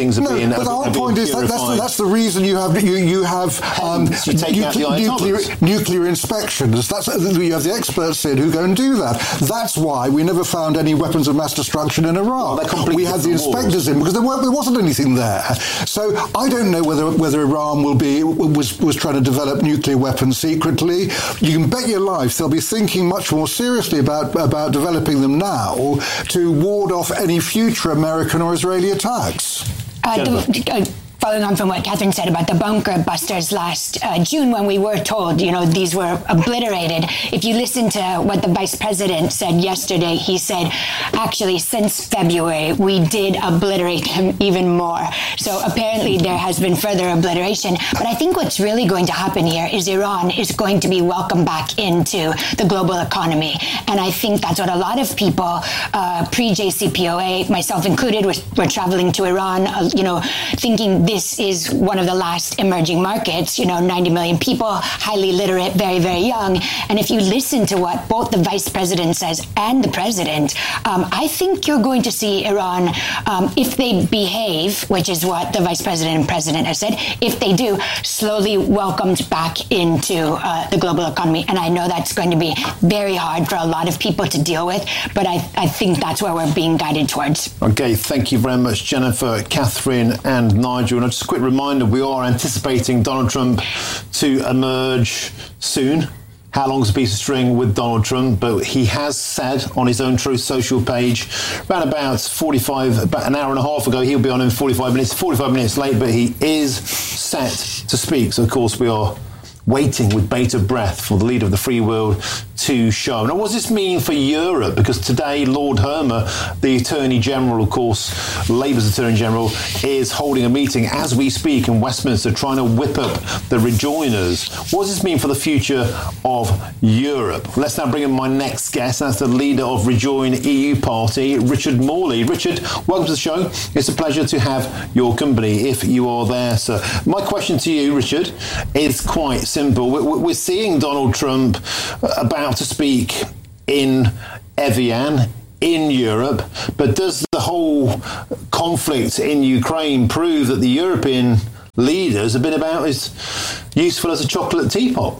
things are no, being. But the whole point is that that's the, that's the reason you have you you have um, nuclear, nuclear, nuclear inspections. That's you have the experts in who go and do that. That's why we never found any weapons of mass destruction in Iraq. Well, we had the inspectors wars. in because there, were, there wasn't anything there. So I don't know whether whether Iran will be was was trying to develop nuclear weapons secretly. You can bet your life they'll be thinking much more seriously about about developing them now to ward off any future American or Israeli attacks. Uh, the, uh, Following on from what Catherine said about the bunker busters last uh, June, when we were told, you know, these were obliterated. If you listen to what the vice president said yesterday, he said, actually, since February, we did obliterate them even more. So apparently there has been further obliteration. But I think what's really going to happen here is Iran is going to be welcomed back into the global economy. And I think that's what a lot of people, uh, pre-J C P O A, myself included, were, were traveling to Iran, uh, you know, thinking this is one of the last emerging markets, you know, ninety million people, highly literate, very, very young. And if you listen to what both the vice president says and the president, um, I think you're going to see Iran, um, if they behave, which is what the vice president and president have said, if they do, slowly welcomed back into uh, the global economy. And I know that's going to be very hard for a lot of people to deal with, but I, I think that's where we're being guided towards. Okay, thank you very much, Jennifer, Catherine and Nigel. And just a quick reminder, we are anticipating Donald Trump to emerge soon. How long's a piece of string with Donald Trump? But he has said on his own Truth Social page, around about forty-five, about an hour and a half ago, he'll be on in forty-five minutes, forty-five minutes late, but he is set to speak. So, of course, we are waiting with bated breath for the leader of the free world to show. Now, what does this mean for Europe? Because today, Lord Hermer, the Attorney General, of course, Labour's Attorney General, is holding a meeting as we speak in Westminster, trying to whip up the rejoiners. What does this mean for the future of Europe? Let's now bring in my next guest. That's the leader of Rejoin E U Party, Richard Morley. Richard, welcome to the show. It's a pleasure to have your company, if you are there, sir. My question to you, Richard, is quite simple. We're seeing Donald Trump about to speak in Evian, in Europe, but does the whole conflict in Ukraine prove that the European leaders have been about as useful as a chocolate teapot?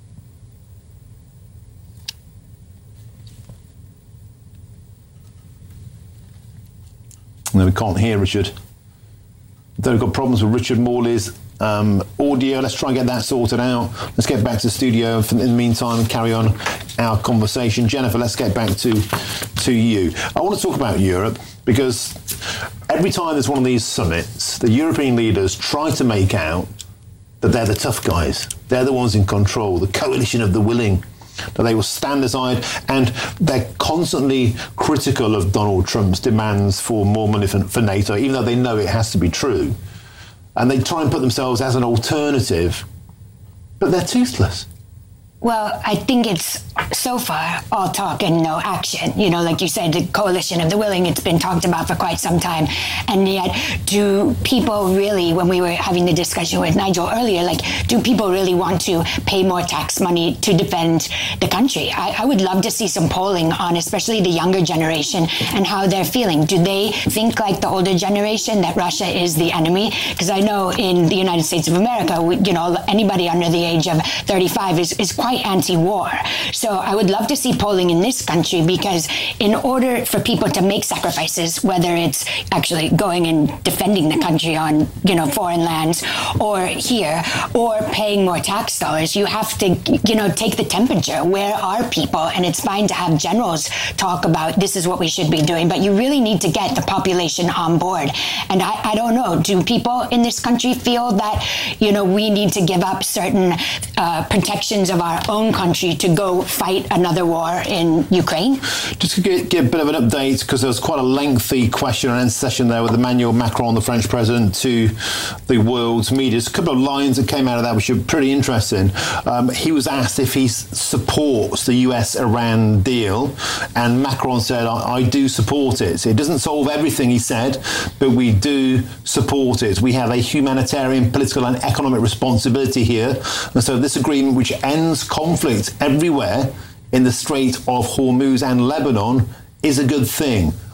No, we can't hear Richard. We've got problems with Richard Morley's Um, audio. Let's try and get that sorted out. Let's get back to the studio in the meantime and carry on our conversation. Jennifer, let's get back to to you. I want to talk about Europe because every time there's one of these summits, the European leaders try to make out that they're the tough guys. They're the ones in control, the coalition of the willing, that they will stand aside, and they're constantly critical of Donald Trump's demands for more money for, for NATO, even though they know it has to be true. And they try and put themselves as an alternative, but they're toothless. Well, I think it's so far all talk and no action. You know, like you said, the coalition of the willing, it's been talked about for quite some time. And yet, do people really, when we were having the discussion with Nigel earlier, like, do people really want to pay more tax money to defend the country? I, I would love to see some polling on especially the younger generation and how they're feeling. Do they think like the older generation that Russia is the enemy? Because I know in the United States of America, we, you know, anybody under the age of thirty-five is, is quite anti-war. So I would love to see polling in this country, because in order for people to make sacrifices, whether it's actually going and defending the country on, you know, foreign lands or here, or paying more tax dollars, you have to, you know, take the temperature. Where are people? And it's fine to have generals talk about this is what we should be doing, but you really need to get the population on board. And I, I don't know, do people in this country feel that, you know, we need to give up certain uh, protections of our own country to go fight another war in Ukraine? Just to get, get a bit of an update, because there was quite a lengthy question and answer session there with Emmanuel Macron, the French president, to the world's media. There's a couple of lines that came out of that which are pretty interesting. Um, he was asked if he supports the U S Iran deal, and Macron said, I, I do support it. It doesn't solve everything, he said, but we do support it. We have a humanitarian, political and economic responsibility here. And so this agreement, which ends conflict everywhere in the Strait of Hormuz and Lebanon, is a good thing.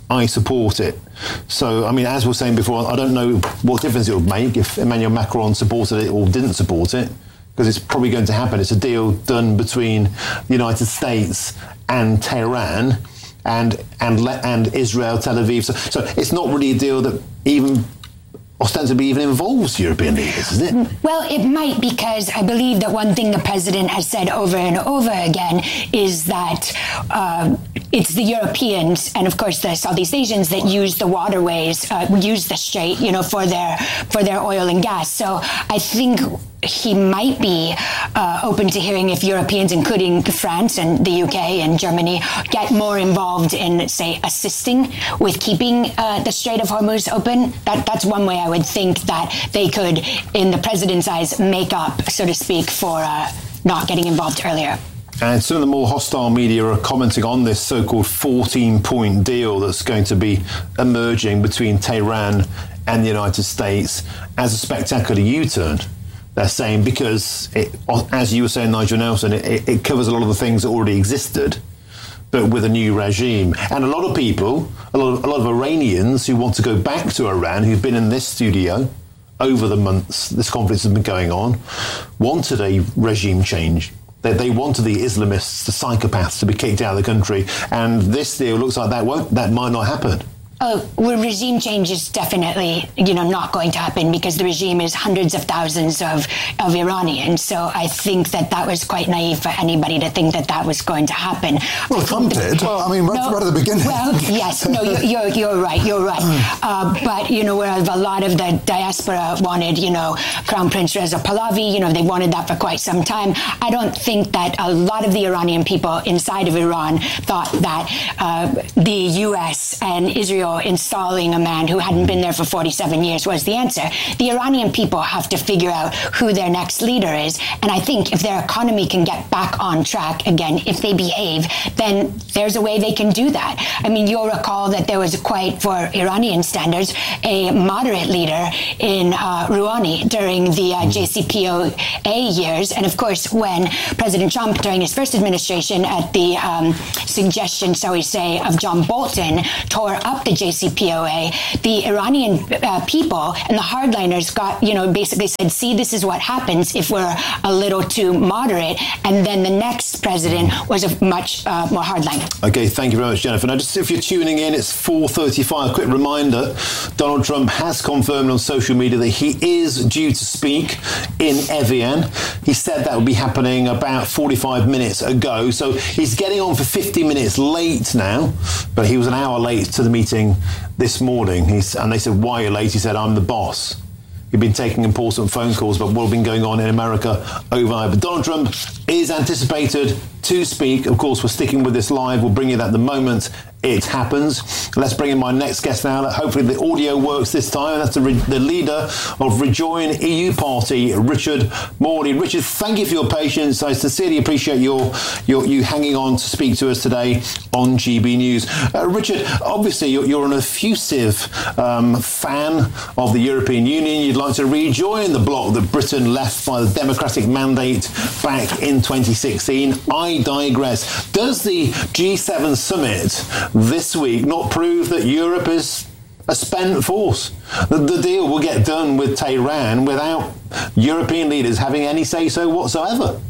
I support it. So, I mean, as we were saying before, I don't know what difference it would make if Emmanuel Macron supported it or didn't support it, because it's probably going to happen. It's a deal done between the United States and Tehran and and and Israel, Tel Aviv. So, so it's not really a deal that even ostensibly even involves European leaders, is it? Well, it might, because I believe that one thing the president has said over and over again is that uh, it's the Europeans and, of course, the Southeast Asians that use the waterways, uh, use the strait, you know, for their for their oil and gas. So I think he might be uh, open to hearing if Europeans, including France and the U K and Germany, get more involved in, say, assisting with keeping uh, the Strait of Hormuz open. That, that's one way I would think that they could, in the president's eyes, make up, so to speak, for uh, not getting involved earlier. And some of the more hostile media are commenting on this so-called fourteen-point deal that's going to be emerging between Tehran and the United States as a spectacular U-turn. They're saying because, it, as you were saying, Nigel Nelson, it, it covers a lot of the things that already existed, but with a new regime. And a lot of people, a lot of, a lot of Iranians who want to go back to Iran, who've been in this studio over the months this conflict has been going on, wanted a regime change. They, they wanted the Islamists, the psychopaths, to be kicked out of the country. And this deal looks like that won't, that might not happen. Oh, well, regime change is definitely, you know, not going to happen, because the regime is hundreds of thousands of, of Iranians. So I think that that was quite naive for anybody to think that that was going to happen. Well, Trump the, did. Well, I mean, right, no, right at the beginning. Well, yes. No, you're, you're, you're right. You're right. Uh, but, you know, whereas a lot of the diaspora wanted, you know, Crown Prince Reza Pahlavi, you know, they wanted that for quite some time. I don't think that a lot of the Iranian people inside of Iran thought that uh, the U S and Israel installing a man who hadn't been there for forty-seven years was the answer. The Iranian people have to figure out who their next leader is. And I think if their economy can get back on track again, if they behave, then there's a way they can do that. I mean, you'll recall that there was quite, for Iranian standards, a moderate leader in uh, Rouhani during the uh, J C P O A years. And of course, when President Trump, during his first administration, at the um, suggestion, shall we say, of John Bolton, tore up the J C P O A, the Iranian uh, people and the hardliners got, you know, basically said, see, this is what happens if we're a little too moderate. And then the next president was a much uh, more hardliner. Okay, thank you very much, Jennifer. Now, just if you're tuning in, it's four thirty-five. Quick reminder, Donald Trump has confirmed on social media that he is due to speak in Evian. He said that would be happening about forty-five minutes ago. So he's getting on for fifty minutes late now, but he was an hour late to the meeting this morning. He's, and they said, why are you late? He said, I'm the boss. He'd been taking important phone calls about what had been going on in America overnight. But Donald Trump is anticipated to speak. Of course, we're sticking with this live. We'll bring you that the moment it happens. Let's bring in my next guest now. Hopefully the audio works this time. That's the, re- the leader of Rejoin E U Party, Richard Morley. Richard, thank you for your patience. I sincerely appreciate your, your you hanging on to speak to us today on G B News. Uh, Richard, obviously you're, you're an effusive um, fan of the European Union. You'd like to rejoin the bloc that Britain left by the democratic mandate back in twenty sixteen. I digress. Does the G seven summit this week not prove that Europe is a spent force? The, the deal will get done with Tehran without European leaders having any say-so whatsoever.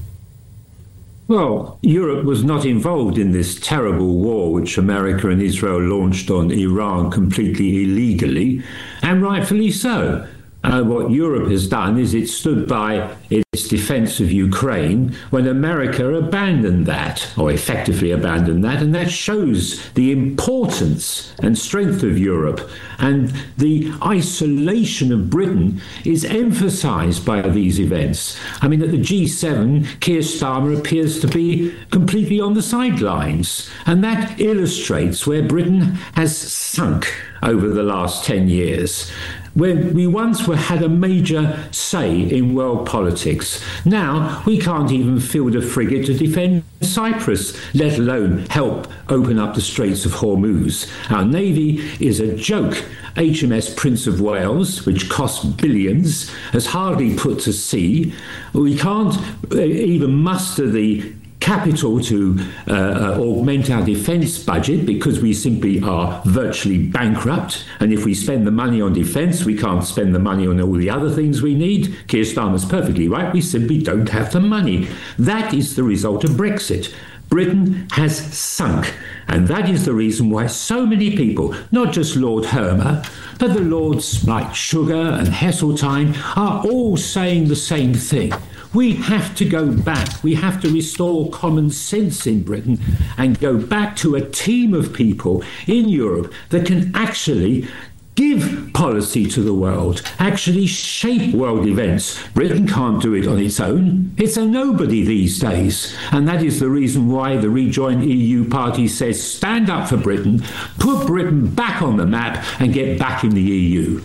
Well, Europe was not involved in this terrible war which America and Israel launched on Iran completely illegally, and rightfully so. Uh, what Europe has done is it stood by its defense of Ukraine when America abandoned that, or effectively abandoned that, and that shows the importance and strength of Europe. And the isolation of Britain is emphasized by these events. I mean, at the G seven, Keir Starmer appears to be completely on the sidelines, and that illustrates where Britain has sunk over the last ten years. Where we once were had a major say in world politics. Now we can't even field a frigate to defend Cyprus, let alone help open up the Straits of Hormuz. Our navy is a joke. H M S Prince of Wales, which cost billions, has hardly put to sea. We can't even muster the capital to uh, uh, augment our defence budget because we simply are virtually bankrupt. And if we spend the money on defence, we can't spend the money on all the other things we need. Keir Starmer's perfectly right. We simply don't have the money. That is the result of Brexit. Britain has sunk. And that is the reason why so many people, not just Lord Hermer, but the Lords like Sugar and Heseltine, are all saying the same thing. We have to go back. We have to restore common sense in Britain and go back to a team of people in Europe that can actually give policy to the world, actually shape world events. Britain can't do it on its own. It's a nobody these days. And that is the reason why the Rejoin E U party says stand up for Britain, put Britain back on the map and get back in the E U.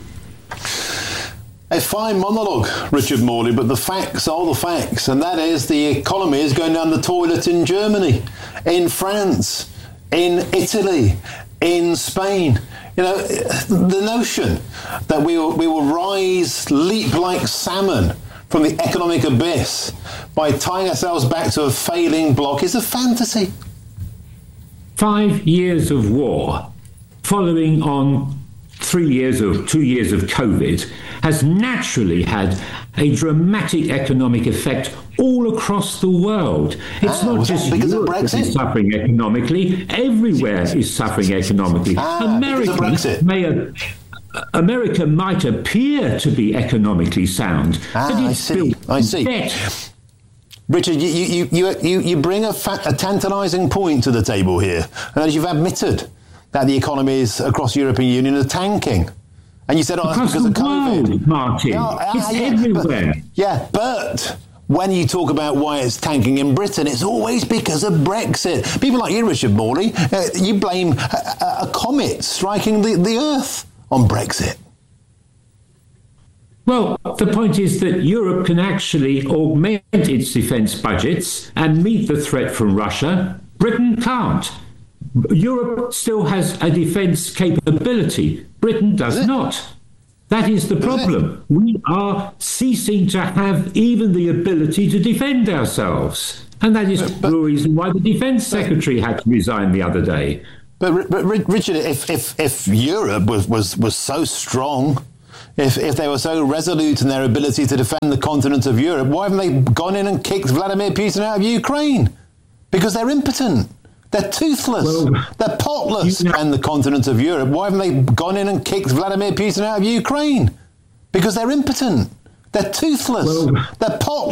A fine monologue, Richard Morley, but the facts are the facts, and that is the economy is going down the toilet in Germany, in France, in Italy, in Spain. You know, the notion that we will, we will rise, leap like salmon from the economic abyss by tying ourselves back to a failing bloc is a fantasy. Five years of war, following on three years of two years of COVID, has naturally had a dramatic economic effect all across the world. It's ah, not just Europe that is suffering economically. Everywhere is suffering economically. Ah, America may have, America might appear to be economically sound, ah, but it's I see. built I see. debt. Richard, you, you, you, you, you bring a, fa- a tantalising point to the table here, and that is you've admitted that the economies across the European Union are tanking. And you said, oh, that's because of COVID. World, Martin. Yeah, it's yeah, everywhere. But, yeah, but when you talk about why it's tanking in Britain, it's always because of Brexit. People like you, Richard Morley, uh, you blame a, a comet striking the, the Earth on Brexit. Well, the point is that Europe can actually augment its defence budgets and meet the threat from Russia. Britain can't. Europe still has a defence capability. Britain does not. That is the problem. We are ceasing to have even the ability to defend ourselves. And that is but, but, the reason why the Defence Secretary had to resign the other day. But, but Richard, if, if, if Europe was, was, was so strong, if, if they were so resolute in their ability to defend the continent of Europe, why haven't they gone in and kicked Vladimir Putin out of Ukraine? Because they're impotent. They're toothless. Well, they're potless. You know, and the continent of Europe, why haven't they gone in and kicked Vladimir Putin out of Ukraine? Because they're impotent. They're toothless. Well, they're potless.